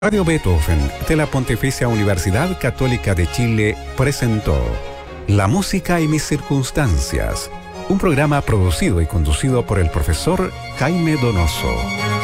Radio Beethoven de la Pontificia Universidad Católica de Chile presentó La música y mis circunstancias, un programa producido y conducido por el profesor Jaime Donoso.